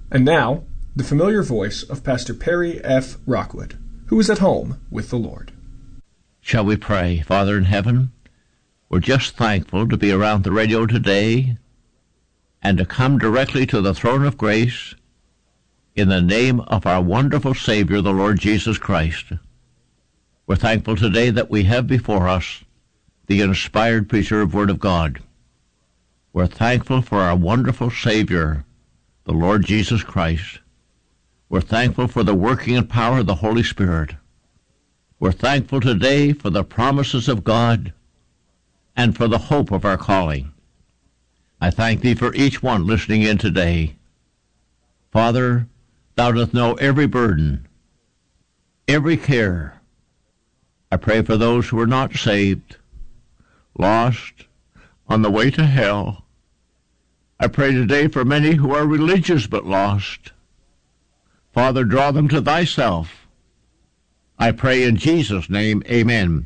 And now, the familiar voice of Pastor Perry F. Rockwood, who is at home with the Lord. Shall we pray? Father in heaven, we're just thankful to be around the radio today and to come directly to the throne of grace in the name of our wonderful Savior, the Lord Jesus Christ. We're thankful today that we have before us the inspired, preserved Word of God. We're thankful for our wonderful Savior, the Lord Jesus Christ. We're thankful for the working and power of the Holy Spirit. We're thankful today for the promises of God and for the hope of our calling. I thank Thee for each one listening in today. Father, Thou dost know every burden, every care. I pray for those who are not saved, lost, on the way to hell. I pray today for many who are religious but lost. Father, draw them to Thyself. I pray in Jesus' name, amen.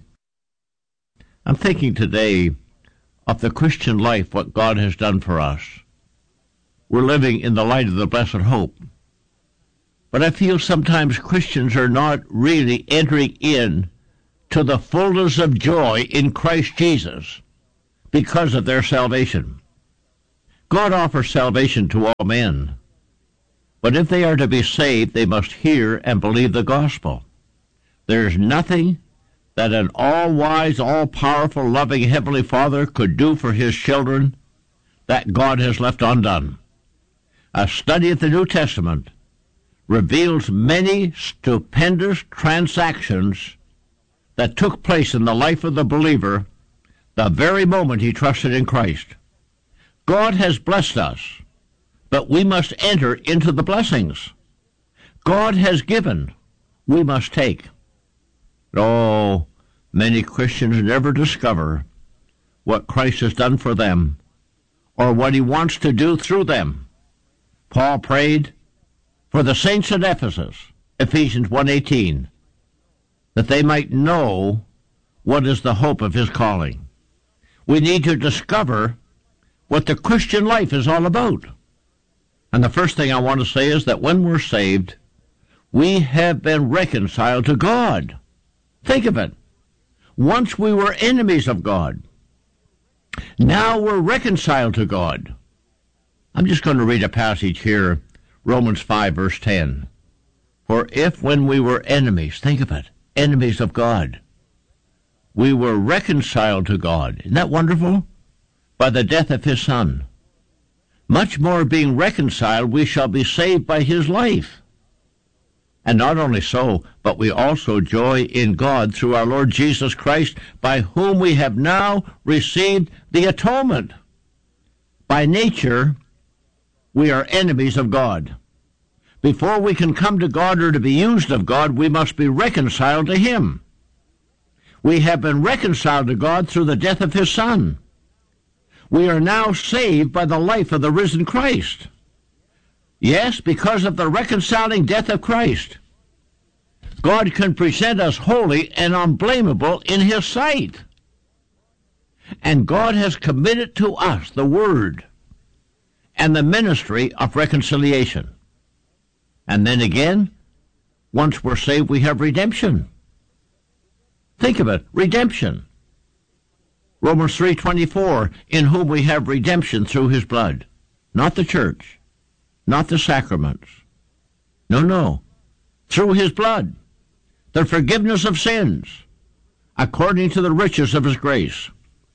I'm thinking today of the Christian life, what God has done for us. We're living in the light of the blessed hope. But I feel sometimes Christians are not really entering in to the fullness of joy in Christ Jesus because of their salvation. God offers salvation to all men. But if they are to be saved, they must hear and believe the gospel. There is nothing that an all-wise, all-powerful, loving Heavenly Father could do for His children that God has left undone. A study of the New Testament reveals many stupendous transactions that took place in the life of the believer the very moment he trusted in Christ. God has blessed us, but we must enter into the blessings. God has given, we must take. Oh, many Christians never discover what Christ has done for them or what He wants to do through them. Paul prayed for the saints at Ephesus, Ephesians 1:18, that they might know what is the hope of His calling. We need to discover what the Christian life is all about. And the first thing I want to say is that when we're saved, we have been reconciled to God. Think of it. Once we were enemies of God. Now we're reconciled to God. I'm just going to read a passage here, Romans 5, verse 10. For if when we were enemies, think of it, enemies of God, we were reconciled to God. Isn't that wonderful? By the death of His Son. Much more being reconciled, we shall be saved by His life. And not only so, but we also joy in God through our Lord Jesus Christ, by whom we have now received the atonement. By nature, we are enemies of God. Before we can come to God or to be used of God, we must be reconciled to Him. We have been reconciled to God through the death of His Son. We are now saved by the life of the risen Christ. Yes, because of the reconciling death of Christ, God can present us holy and unblameable in His sight. And God has committed to us the Word and the ministry of reconciliation. And then again, once we're saved, we have redemption. Think of it, redemption. Romans 3:24, in whom we have redemption through His blood. Not the church, not the sacraments. No. Through His blood. The forgiveness of sins, according to the riches of His grace.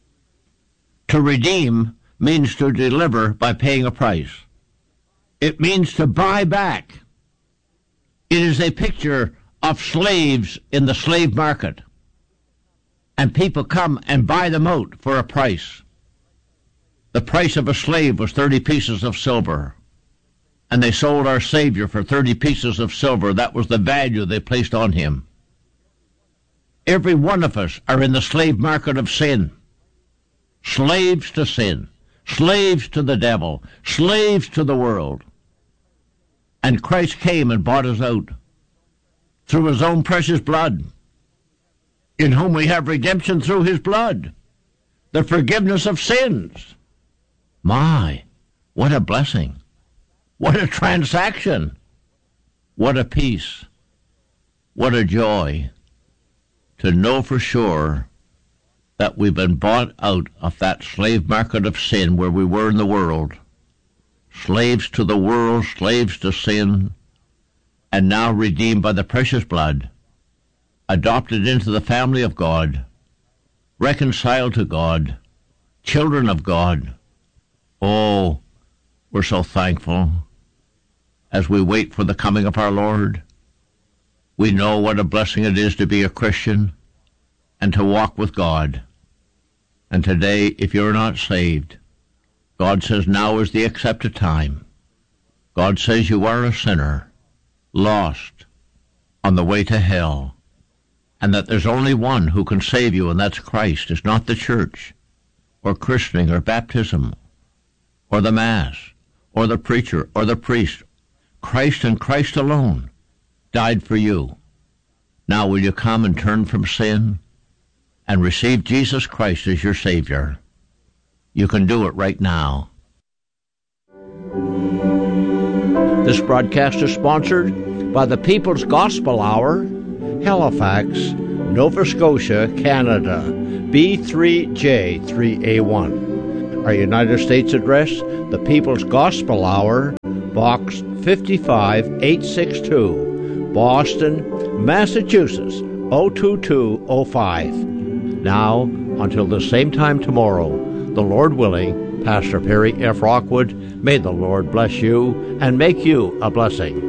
To redeem means to deliver by paying a price. It means to buy back. It is a picture of slaves in the slave market. And people come and buy them out for a price. The price of a slave was 30 pieces of silver. And they sold our Savior for 30 pieces of silver. That was the value they placed on Him. Every one of us are in the slave market of sin. Slaves to sin. Slaves to the devil. Slaves to the world. And Christ came and bought us out through His own precious blood, in whom we have redemption through His blood, the forgiveness of sins. My, what a blessing. What a transaction! What a peace! What a joy to know for sure that we've been bought out of that slave market of sin where we were in the world. Slaves to the world, slaves to sin, and now redeemed by the precious blood, adopted into the family of God, reconciled to God, children of God. Oh, we're so thankful as we wait for the coming of our Lord. We know what a blessing it is to be a Christian and to walk with God. And today, if you're not saved, God says now is the accepted time. God says you are a sinner, lost, on the way to hell, and that there's only one who can save you, and that's Christ. It's not the church, or christening, or baptism, or the Mass, or the preacher, or the priest. Christ and Christ alone died for you. Now will you come and turn from sin and receive Jesus Christ as your Savior? You can do it right now. This broadcast is sponsored by the People's Gospel Hour, Halifax, Nova Scotia, Canada, B3J3A1. Our United States address, the People's Gospel Hour, Box 55862, Boston, Massachusetts, 02205. Now, until the same time tomorrow, the Lord willing, Pastor Perry F. Rockwood, may the Lord bless you and make you a blessing.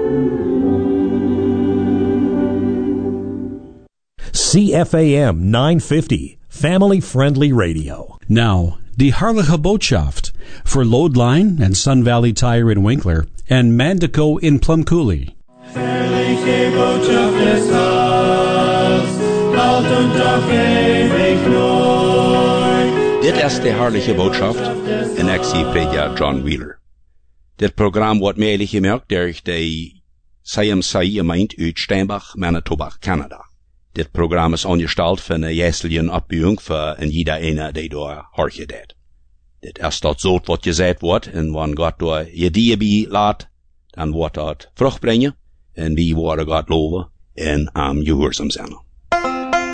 CFAM 950, family-friendly radio. Now, die Herrliche Botschaft for Lodline and Sun Valley Tire in Winkler and Mandico in Plum Coulee. Herrliche Botschaft des Heils, alt und doch ewig neu. Dit is de Herrliche Botschaft en ik zie prediker John Wheeler. Dit program wordt mede gemaakt door de CMC gemeente uit Steinbach, Manitoba, Canada. Dit programma is ongesteld van een jesselje opbouwing voor en jeder ene die door hoorje deed. Dit is dat zout wat gezegd wordt en wanneer God door je die bij laat, dan wordt dat vrucht brengen en wie worden God loven en gehoorzaam zijn.